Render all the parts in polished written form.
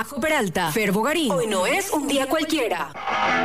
Majo Peralta, Fer Bogarín. Hoy no es un día cualquiera.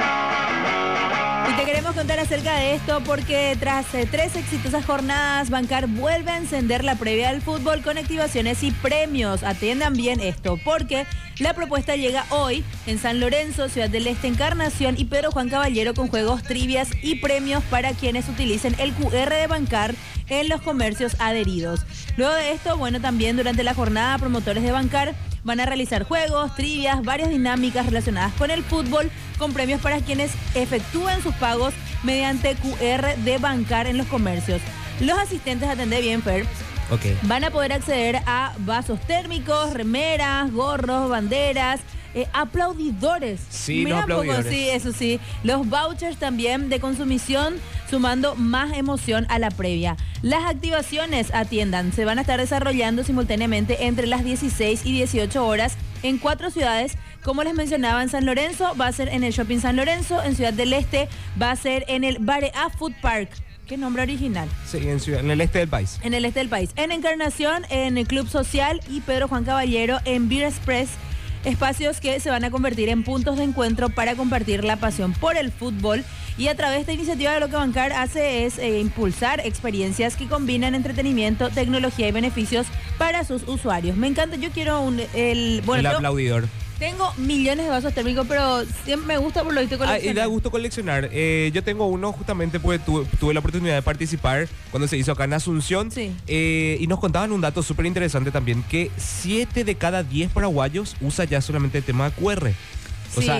Y te queremos contar acerca de esto porque tras 3 exitosas jornadas, Bancar vuelve a encender la previa del fútbol con activaciones y premios. Atiendan bien esto, porque la propuesta llega hoy en San Lorenzo, Ciudad del Este, Encarnación y Pedro Juan Caballero, con juegos, trivias y premios para quienes utilicen el QR de Bancar en los comercios adheridos. Luego de esto, bueno, también durante la jornada, promotores de Bancar van a realizar juegos, trivias, varias dinámicas relacionadas con el fútbol, con premios para quienes efectúen sus pagos mediante QR de Bancar en los comercios. Los asistentes, atendé bien, Fer, van a poder acceder a vasos térmicos, remeras, gorros, banderas, aplaudidores. Sí, no aplaudidores. Sí, eso sí. Los vouchers también de consumición, sumando más emoción a la previa. Las activaciones, atiendan, se van a estar desarrollando simultáneamente entre las 16 y 18 horas en 4 ciudades. Como les mencionaba, en San Lorenzo va a ser en el Shopping San Lorenzo, en Ciudad del Este va a ser en el Barea Food Park. ¿Qué nombre original? Sí, en el este del país. En el este del país. En Encarnación, en el Club Social y Pedro Juan Caballero en Beer Express. Espacios que se van a convertir en puntos de encuentro para compartir la pasión por el fútbol. Y a través de esta iniciativa, lo que Bancar hace es impulsar experiencias que combinan entretenimiento, tecnología y beneficios para sus usuarios. Me encanta, yo quiero el aplaudidor. Tengo millones de vasos térmicos, pero siempre me gusta por lo visto coleccionar. Y da gusto coleccionar. Yo tengo uno justamente porque tuve la oportunidad de participar cuando se hizo acá en Asunción. Sí. Y nos contaban un dato súper interesante también, que 7 de cada 10 paraguayos usa ya solamente el tema QR. O Sí.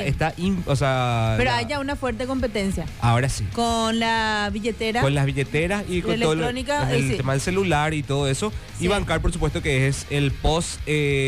sea, Pero hay ya una fuerte competencia. Ahora sí. Con la billetera. Con las billeteras y con todo el sí. tema del celular y todo eso. Sí. Y Bancar, por supuesto, que es el post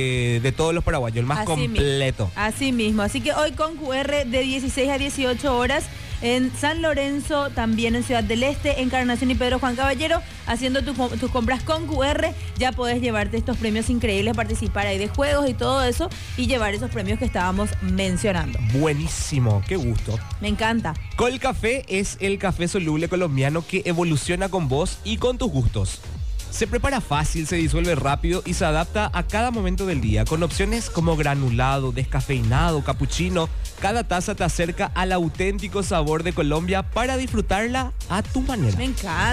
de todos los paraguayos, el más completo. Así mismo. Así que hoy con QR de 16 a 18 horas en San Lorenzo, también en Ciudad del Este, Encarnación y Pedro Juan Caballero, haciendo tus compras con QR, ya podés llevarte estos premios increíbles, participar ahí de juegos y todo eso, y llevar esos premios que estábamos mencionando. Buenísimo, qué gusto. Me encanta. Colcafé es el café soluble colombiano que evoluciona con vos y con tus gustos. Se prepara fácil, se disuelve rápido y se adapta a cada momento del día, con opciones como granulado, descafeinado, capuchino. Cada taza te acerca al auténtico sabor de Colombia para disfrutarla a tu manera. Me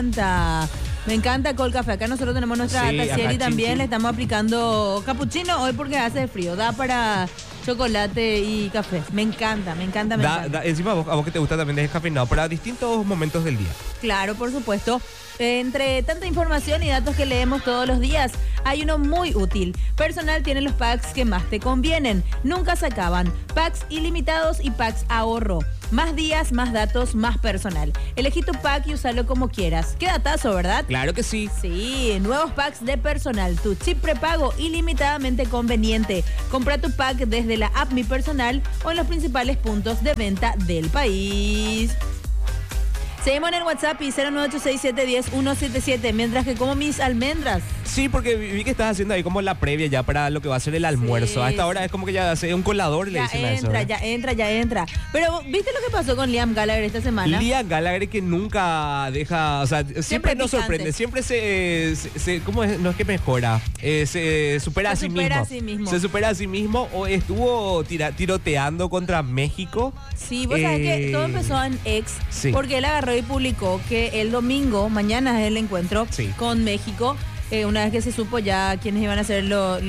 encanta Colcafé. Acá nosotros tenemos nuestra taciera y también le estamos aplicando capuchino hoy porque hace frío. Da para chocolate y café. Me encanta. Encima a vos que te gusta también descafeinado para distintos momentos del día. Claro, por supuesto. Entre tanta información y datos que leemos todos los días, hay uno muy útil. Personal tiene los packs que más te convienen. Nunca se acaban. Packs ilimitados y packs ahorro. Más días, más datos, más personal. Elegí tu pack y úsalo como quieras. Qué datazo, ¿verdad? Claro que sí. Sí, nuevos packs de Personal. Tu chip prepago ilimitadamente conveniente. Compra tu pack desde la app Mi Personal o en los principales puntos de venta del país. Seguimos en el WhatsApp y 0986710-177, mientras que como mis almendras. Sí, porque vi que estás haciendo ahí como la previa ya para lo que va a ser el almuerzo. A esta hora es como que ya hace un colador, le dicen a eso. Ya entra. Pero, ¿viste lo que pasó con Liam Gallagher esta semana? Liam Gallagher, que nunca deja, o sea, siempre nos sorprende, siempre ¿cómo es? No es que mejora, se supera a sí mismo. Se supera a sí mismo, o estuvo tiroteando contra México. Sí, vos sabés que todo empezó en X, sí. Porque él agarró y publicó que el domingo, mañana es el encuentro con México. Una vez que se supo ya quiénes iban a hacer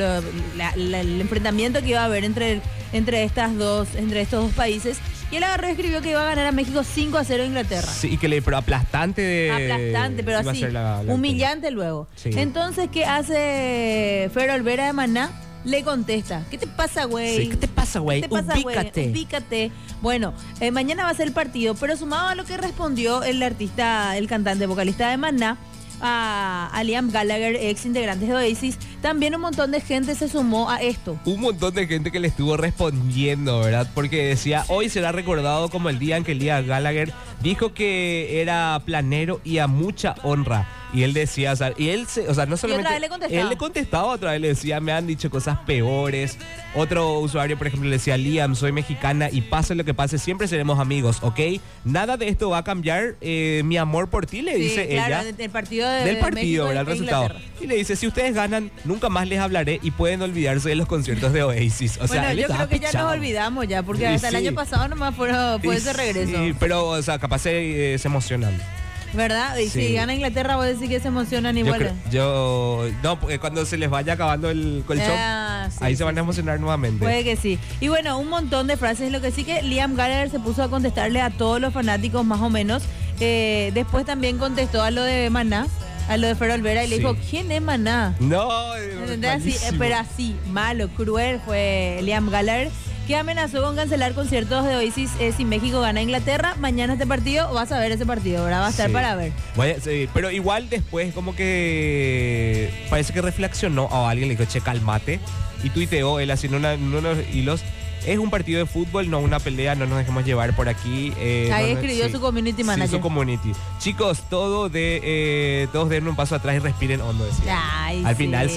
el enfrentamiento que iba a haber entre estos dos países. Y él agarró y escribió que iba a ganar a México 5-0 a Inglaterra. Sí, pero aplastante, pero así, humillante luego. Sí. Entonces, ¿qué hace Fer Olvera de Maná? Le contesta, ¿qué te pasa, güey? Sí, ¿qué te pasa, güey? Ubícate. Bueno, mañana va a ser el partido, pero sumado a lo que respondió el cantante, vocalista de Maná, a Liam Gallagher, ex integrantes de Oasis, también un montón de gente se sumó a esto. Un montón de gente que le estuvo respondiendo, ¿verdad? Porque decía, hoy será recordado como el día en que Liam Gallagher dijo que era planero y a mucha honra. Y él decía, o sea, no solamente... otra vez le contestaba. Él le contestaba, otra vez le decía, me han dicho cosas peores. Otro usuario, por ejemplo, le decía, Liam, soy mexicana y pase lo que pase, siempre seremos amigos, ¿ok? Nada de esto va a cambiar mi amor por ti, le dice claro, ella. del partido Del partido, México ¿verdad? El e resultado. Inglaterra. Y le dice, si ustedes ganan, nunca más les hablaré y pueden olvidarse de los conciertos de Oasis. O sea, Bueno, él yo estaba creo que ya pichado. nos olvidamos ya, porque Y hasta el sí. año pasado nomás fue ese regreso. Sí, pero, o sea, capaz se emocionan. ¿Verdad? Y Sí. si gana Inglaterra, vos decís que se emocionan Yo igual. no, cuando se les vaya acabando el colchón, Sí, ahí se sí, van a emocionar nuevamente. Puede que sí. Y bueno, un montón de frases. Lo que sí que Liam Gallagher se puso a contestarle a todos los fanáticos más o menos. Después también contestó a lo de Maná, a lo de Fer Olvera, y le Sí. dijo, ¿quién es Maná? No, ¿Entendés? Así, malísimo. pero así, malo, cruel fue Liam Gallagher, que amenazó con cancelar conciertos de Oasis si México gana a Inglaterra. Mañana este partido, vas a ver ese partido, ¿verdad? Va a estar Sí. para ver. Sí, pero igual después como que parece que reflexionó a alguien, le dijo, che, calmate. Y tuiteó él haciendo unos hilos. Es un partido de fútbol, no una pelea, no nos dejemos llevar por aquí. Ahí escribió su community manager. Sí, su community. Chicos, todos den un paso atrás y respiren hondo, decía. Ay, Al sí. final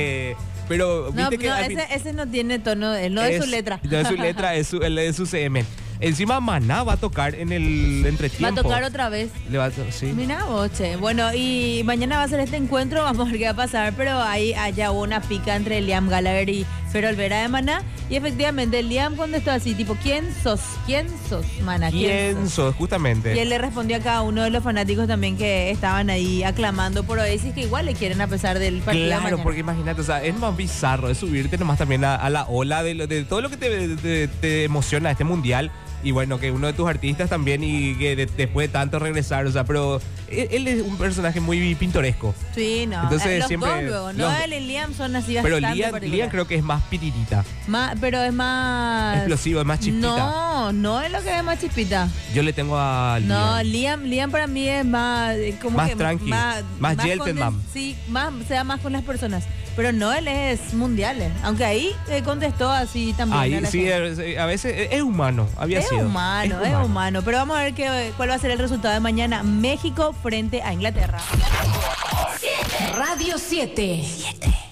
pero No, viste que no, al fin- ese no tiene tono, no es su letra. No es su letra, es su CM. Encima Maná va a tocar en el Va a entretiempo. tocar otra vez. Sí. Mira vos, che. Bueno, y mañana va a ser este encuentro, vamos a ver qué va a pasar, pero ahí allá hubo una pica entre Liam Gallagher y Fer Olvera de Maná, y efectivamente Liam contestó así, tipo, ¿quién sos? ¿Quién sos, Maná? ¿Quién sos? Justamente. Y él le respondió a cada uno de los fanáticos también que estaban ahí aclamando por Oasis, que igual le quieren a pesar del partido de Claro, mañana. porque imagínate, o sea, es más bizarro, es subirte nomás también a la ola de todo lo que te emociona este mundial. Y bueno, que uno de tus artistas también y que después de tanto regresar, o sea, pero él es un personaje muy pintoresco. Sí, no. Entonces, los siempre- dos luego, ¿no? los- Él y Liam son así Pero bastante Liam particulares. creo que es más piririta, Pero es más... explosivo, es más chispita. No es lo que es más chispita. Yo le tengo a No, Liam. Liam para mí es más... Como Más que tranqui, más gentleman. Sí, se da más con las personas. Pero no, él es mundial. Aunque ahí contestó así también. Ahí a la sí, gente. a veces es humano, había Es sido. humano, es humano. Pero vamos a ver cuál va a ser el resultado de mañana. México frente a Inglaterra. Radio 7.